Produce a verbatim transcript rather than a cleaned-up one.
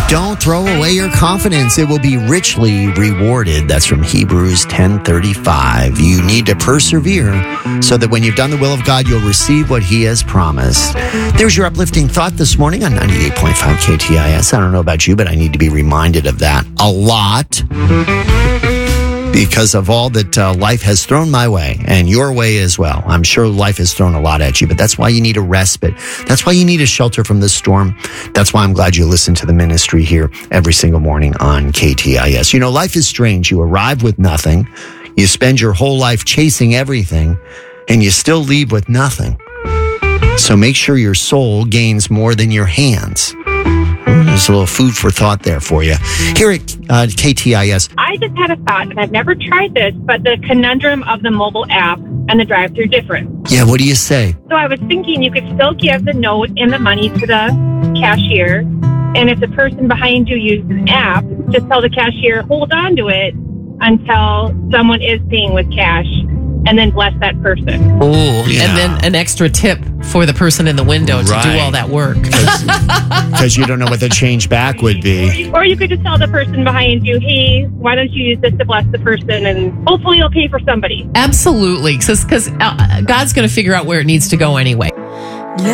Don't throw away your confidence. It will be richly rewarded. That's from Hebrews ten thirty-five. You need to persevere so that when you've done the will of God, you'll receive what he has promised. There's your uplifting thought this morning on ninety-eight point five K T I S. I don't know about you, but I need to be reminded of that a lot because of all that uh, life has thrown my way and your way as well. I'm sure life has thrown a lot at you, but that's why you need a respite. That's why you need a shelter from the storm. That's why I'm glad you listen to the ministry here every single morning on K T I S. You know, life is strange. You arrive with nothing. You spend your whole life chasing everything, and you still leave with nothing. So make sure your soul gains more than your hands. There's a little food for thought there for you. Here at uh, K T I S. I just had a thought, and I've never tried this, but the conundrum of the mobile app and the drive-thru difference. Yeah, what do you say? So I was thinking you could still give the note and the money to the cashier, and if the person behind you uses an app, just tell the cashier, hold on to it until someone is paying with cash, and then bless that person. Oh, yeah. And then an extra tip for the person in the window to Right. do all that work. Because you don't know what the change back would be. Or you could just tell the person behind you, hey, why don't you use this to bless the person, and hopefully you'll pay for somebody. Absolutely, because uh, God's going to figure out where it needs to go anyway.